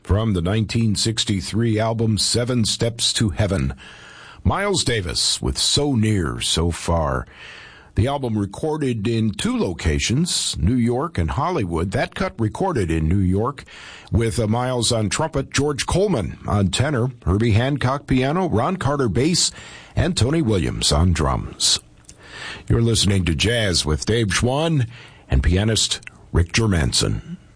from the 1963 album 7 Steps to Heaven. Miles Davis with So Near, So Far. The album recorded in 2 locations, New York and Hollywood. That cut recorded in New York with Miles on trumpet, George Coleman on tenor, Herbie Hancock piano, Ron Carter bass, and Tony Williams on drums. You're listening to Jazz with Dave Schwann and pianist Rick Germanson.